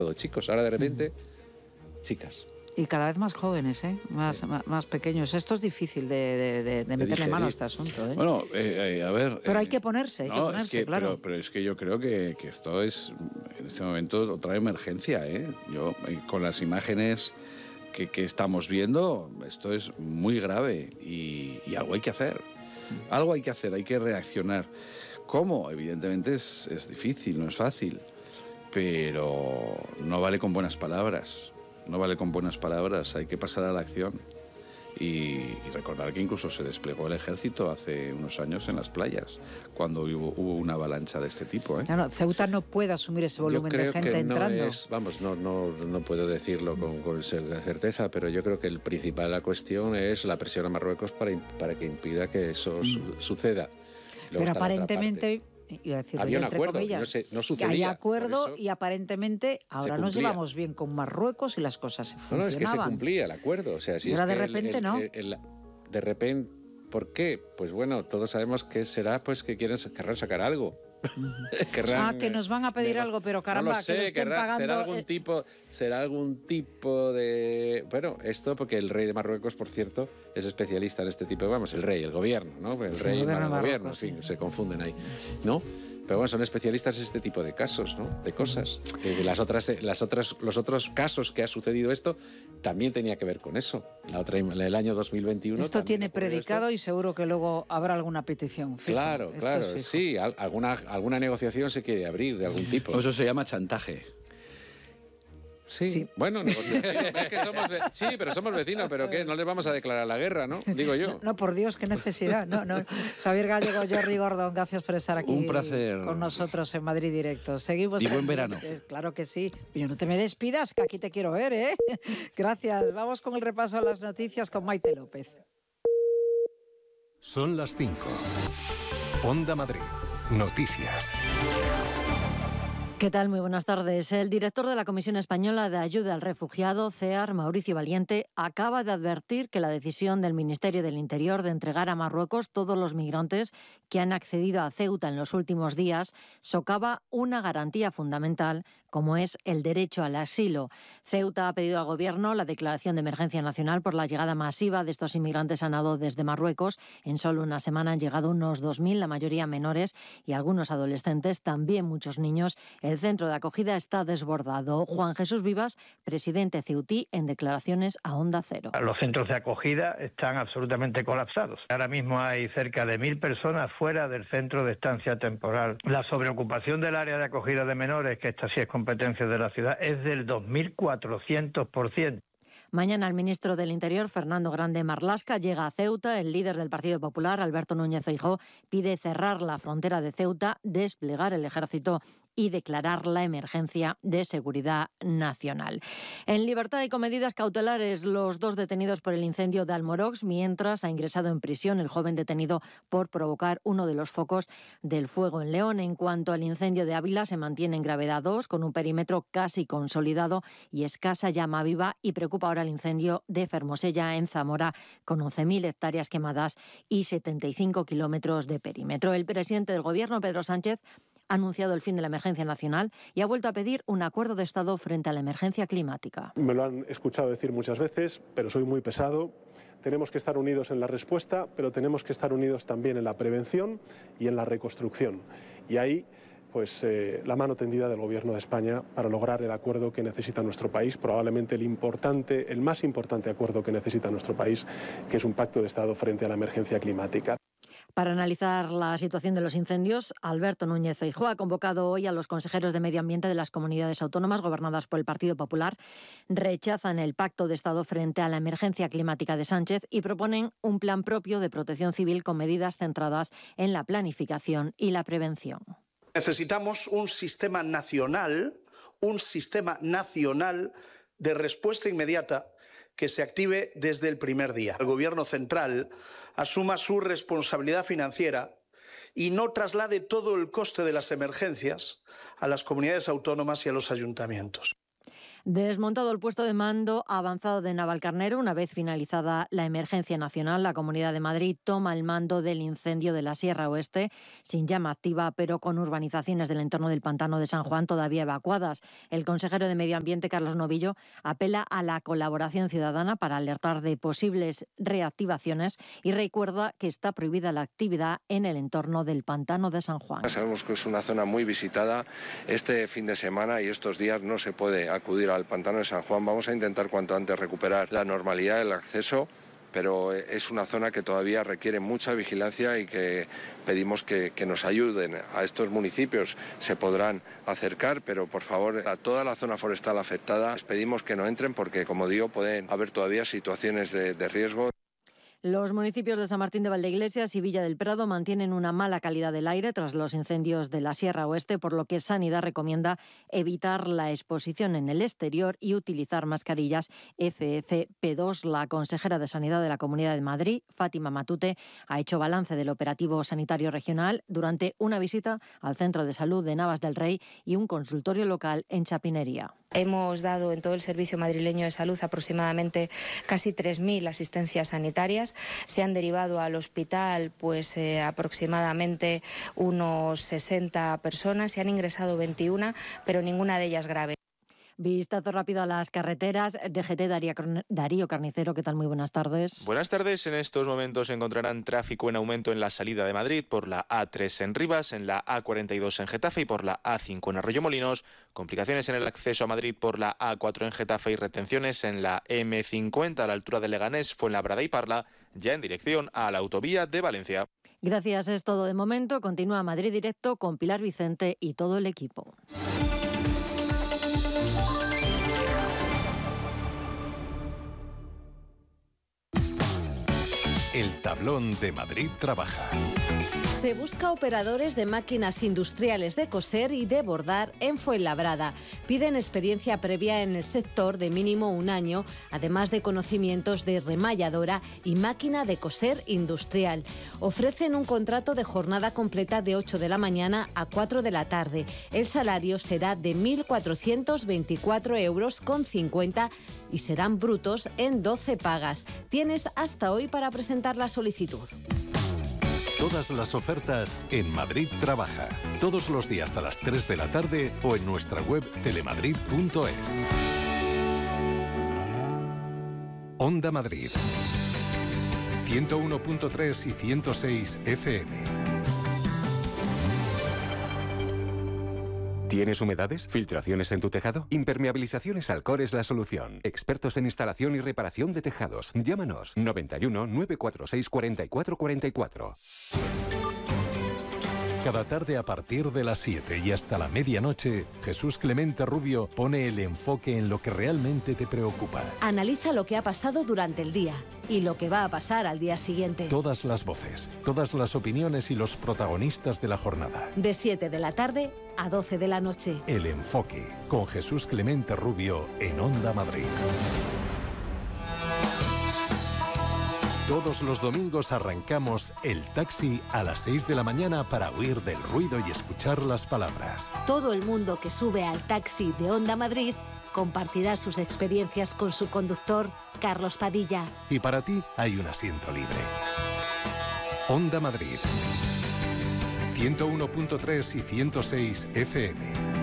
todo chicos, ahora de repente, chicas. Y cada vez más jóvenes, más pequeños. Esto es difícil de meterle mano a este asunto. Bueno, a ver... Pero hay que ponerse, claro. Pero es que yo creo que esto es, en este momento, otra emergencia. Yo, con las imágenes que estamos viendo, esto es muy grave y algo hay que hacer. Algo hay que hacer, hay que reaccionar. ¿Cómo? Evidentemente es difícil, no es fácil, pero no vale con buenas palabras. No vale con buenas palabras, hay que pasar a la acción. Y recordar que incluso se desplegó el ejército hace unos años en las playas, cuando hubo una avalancha de este tipo. No, Ceuta no puede asumir ese volumen de gente entrando. No puedo decirlo con certeza, pero yo creo que la cuestión es la presión a Marruecos para que impida que eso suceda. Luego pero aparentemente... Iba a decirlo había un acuerdo, comillas, no sucedía. Que hay acuerdo y aparentemente ahora nos llevamos bien con Marruecos y las cosas se funcionaban. No, es que se cumplía el acuerdo. O sea, si ahora es que de repente no. De repente, ¿por qué? Pues bueno, todos sabemos que será pues que querrán sacar algo. Que nos van a pedir algo, pero caramba, no lo sé, que lo estén pagando... Será algún tipo de... Bueno, esto porque el rey de Marruecos, por cierto, es especialista en este tipo de... el gobierno, ¿no? El rey y el gobierno, en fin, se confunden ahí, ¿no? Pero bueno, son especialistas en este tipo de casos, ¿no? De cosas. Los otros casos que ha sucedido esto también tenía que ver con eso. El año 2021... Esto tiene predicado y seguro que luego habrá alguna petición. Claro, sí. Alguna negociación se quiere abrir de algún tipo. Eso se llama chantaje. Sí. Bueno, negociación. Pero somos vecinos, pero ¿qué? No les vamos a declarar la guerra, ¿no? Digo yo. No, por Dios, qué necesidad. No. Javier Gallego, Jordi Gordon, gracias por estar aquí. Un placer. Con nosotros en Madrid Directo. Seguimos. Y buen verano. Claro que sí. Yo no te me despidas, que aquí te quiero ver, ¿eh? Gracias. Vamos con el repaso a las noticias con Maite López. Son las 5. Onda Madrid. Noticias. ¿Qué tal? Muy buenas tardes. El director de la Comisión Española de Ayuda al Refugiado, CEAR, Mauricio Valiente, acaba de advertir que la decisión del Ministerio del Interior de entregar a Marruecos todos los migrantes que han accedido a Ceuta en los últimos días socava una garantía fundamental, como es el derecho al asilo. Ceuta ha pedido al Gobierno la declaración de emergencia nacional por la llegada masiva de estos inmigrantes a nado desde Marruecos. En solo una semana han llegado unos 2.000, la mayoría menores y algunos adolescentes, también muchos niños. El centro de acogida está desbordado. Juan Jesús Vivas, presidente ceutí, en declaraciones a Onda Cero. Los centros de acogida están absolutamente colapsados. Ahora mismo hay cerca de 1.000 personas fuera del centro de estancia temporal. La sobreocupación del área de acogida de menores, que esta sí es competencia de la ciudad, es del 2.400%. Mañana el ministro del Interior, Fernando Grande Marlaska, llega a Ceuta. El líder del Partido Popular, Alberto Núñez Feijóo, pide cerrar la frontera de Ceuta, desplegar el ejército y declarar la emergencia de seguridad nacional. En libertad y con medidas cautelares, los 2 detenidos por el incendio de Almorox, mientras ha ingresado en prisión el joven detenido por provocar uno de los focos del fuego en León. En cuanto al incendio de Ávila, se mantiene en gravedad 2, con un perímetro casi consolidado y escasa llama viva, y preocupa ahora el incendio de Fermosella, en Zamora, con 11.000 hectáreas quemadas y 75 kilómetros de perímetro. El presidente del Gobierno, Pedro Sánchez, ha anunciado el fin de la emergencia nacional y ha vuelto a pedir un acuerdo de Estado frente a la emergencia climática. Me lo han escuchado decir muchas veces, pero soy muy pesado. Tenemos que estar unidos en la respuesta, pero tenemos que estar unidos también en la prevención y en la reconstrucción. Y ahí, pues, la mano tendida del Gobierno de España para lograr el acuerdo que necesita nuestro país, probablemente el más importante acuerdo que necesita nuestro país, que es un pacto de Estado frente a la emergencia climática. Para analizar la situación de los incendios, Alberto Núñez Feijóo ha convocado hoy a los consejeros de Medio Ambiente de las comunidades autónomas gobernadas por el Partido Popular. Rechazan el pacto de Estado frente a la emergencia climática de Sánchez y proponen un plan propio de protección civil con medidas centradas en la planificación y la prevención. Necesitamos un sistema nacional de respuesta inmediata que se active desde el primer día. El Gobierno central asuma su responsabilidad financiera y no traslade todo el coste de las emergencias a las comunidades autónomas y a los ayuntamientos. Desmontado el puesto de mando avanzado de Navalcarnero, una vez finalizada la emergencia nacional, la Comunidad de Madrid toma el mando del incendio de la Sierra Oeste, sin llama activa, pero con urbanizaciones del entorno del pantano de San Juan todavía evacuadas. El consejero de Medio Ambiente, Carlos Novillo, apela a la colaboración ciudadana para alertar de posibles reactivaciones y recuerda que está prohibida la actividad en el entorno del pantano de San Juan. Sabemos que es una zona muy visitada. Este fin de semana y estos días no se puede acudir al pantano de San Juan. Vamos a intentar cuanto antes recuperar la normalidad del acceso, pero es una zona que todavía requiere mucha vigilancia y que pedimos que nos ayuden. A estos municipios se podrán acercar, pero por favor a toda la zona forestal afectada les pedimos que no entren porque, como digo, pueden haber todavía situaciones de riesgo. Los municipios de San Martín de Valdeiglesias y Villa del Prado mantienen una mala calidad del aire tras los incendios de la Sierra Oeste, por lo que Sanidad recomienda evitar la exposición en el exterior y utilizar mascarillas FFP2. La consejera de Sanidad de la Comunidad de Madrid, Fátima Matute, ha hecho balance del operativo sanitario regional durante una visita al Centro de Salud de Navas del Rey y un consultorio local en Chapinería. Hemos dado en todo el Servicio Madrileño de Salud aproximadamente casi 3.000 asistencias sanitarias. Se han derivado al hospital aproximadamente unos 60 personas. Se han ingresado 21, pero ninguna de ellas grave. Vistazo rápido a las carreteras. DGT, Darío Carnicero, ¿qué tal? Muy buenas tardes. Buenas tardes. En estos momentos encontrarán tráfico en aumento en la salida de Madrid por la A3 en Rivas, en la A42 en Getafe y por la A5 en Arroyomolinos. Complicaciones en el acceso a Madrid por la A4 en Getafe y retenciones en la M50 a la altura de Leganés, Fuenlabrada y Parla, ya en dirección a la autovía de Valencia. Gracias, es todo de momento. Continúa Madrid Directo con Pilar Vicente y todo el equipo. El tablón de Madrid trabaja. Se busca operadores de máquinas industriales de coser y de bordar en Fuenlabrada. Piden experiencia previa en el sector de mínimo 1 año, además de conocimientos de remalladora y máquina de coser industrial. Ofrecen un contrato de jornada completa de 8 de la mañana a 4 de la tarde. El salario será de 1.424,50 euros y serán brutos en 12 pagas. Tienes hasta hoy para presentar la solicitud. Todas las ofertas en Madrid Trabaja. Todos los días a las 3 de la tarde o en nuestra web telemadrid.es. Onda Madrid. 101.3 y 106 FM. ¿Tienes humedades? ¿Filtraciones en tu tejado? Impermeabilizaciones Alcor es la solución. Expertos en instalación y reparación de tejados. Llámanos 91 946 4444. Cada tarde a partir de las 7 y hasta la medianoche, Jesús Clemente Rubio pone el enfoque en lo que realmente te preocupa. Analiza lo que ha pasado durante el día y lo que va a pasar al día siguiente. Todas las voces, todas las opiniones y los protagonistas de la jornada. De 7 de la tarde a 12 de la noche. El enfoque con Jesús Clemente Rubio en Onda Madrid. Todos los domingos arrancamos el taxi a las 6 de la mañana para huir del ruido y escuchar las palabras. Todo el mundo que sube al taxi de Onda Madrid compartirá sus experiencias con su conductor, Carlos Padilla. Y para ti hay un asiento libre. Onda Madrid. 101.3 y 106 FM.